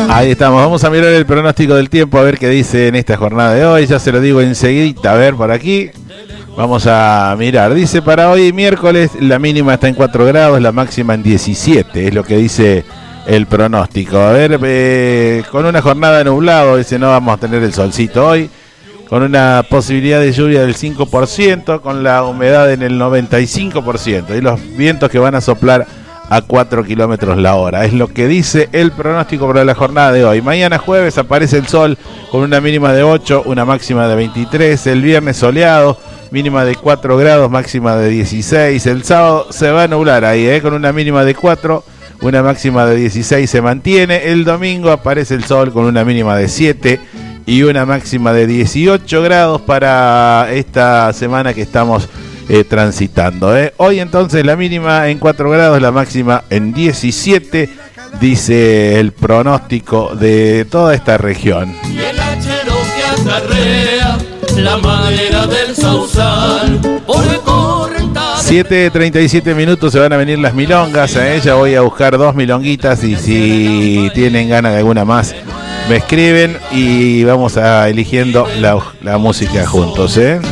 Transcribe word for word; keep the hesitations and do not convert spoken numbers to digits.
Ahí estamos, vamos a mirar el pronóstico del tiempo a ver qué dice en esta jornada de hoy. Ya se lo digo enseguida, a ver por aquí. Vamos a mirar, dice para hoy miércoles la mínima está en cuatro grados, la máxima en diecisiete, es lo que dice el pronóstico. A ver, eh, con una jornada nublado, dice no vamos a tener el solcito hoy, con una posibilidad de lluvia del cinco por ciento, con la humedad en el noventa y cinco por ciento y los vientos que van a soplar a cuatro kilómetros la hora. Es lo que dice el pronóstico para la jornada de hoy. Mañana jueves aparece el sol con una mínima de ocho, una máxima de veintitrés. El viernes soleado, mínima de cuatro grados, máxima de dieciséis. El sábado se va a nublar ahí, ¿eh? Con una mínima de cuatro, una máxima de dieciséis se mantiene. El domingo aparece el sol con una mínima de siete y una máxima de dieciocho grados para esta semana que estamos Eh, transitando. ¿eh? Hoy entonces la mínima en cuatro grados, la máxima en diecisiete, dice el pronóstico de toda esta región. Y el hachero que acarrea la madera del sausal por el corrental. siete treinta y siete minutos, se van a venir las milongas. ¿eh? Ya voy a buscar dos milonguitas y si tienen ganas de alguna más me escriben y vamos a eligiendo la, la música juntos. ¿eh?